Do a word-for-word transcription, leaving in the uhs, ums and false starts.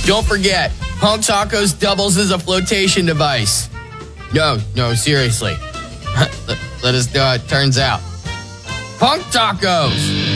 Don't forget, Punk Tacos doubles as a flotation device. No, no, seriously. Let, let us know how it turns out. Punk Tacos!